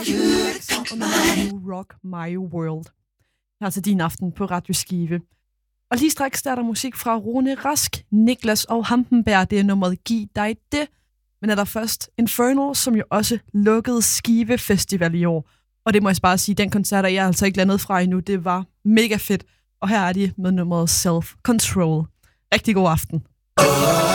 Rock My World. Her til din aften på Radio Skive. Og lige straks der er der musik fra Rune Rask, Niklas og Hampenberg. Det er nummeret Giv dig det. Men er der først Infernal, som jo også lukkede Skive Festival i år. Og det må jeg bare sige, den koncert er jeg altså ikke landet fra endnu. Det var mega fedt. Og her er de med nummeret Self Control. Rigtig god aften.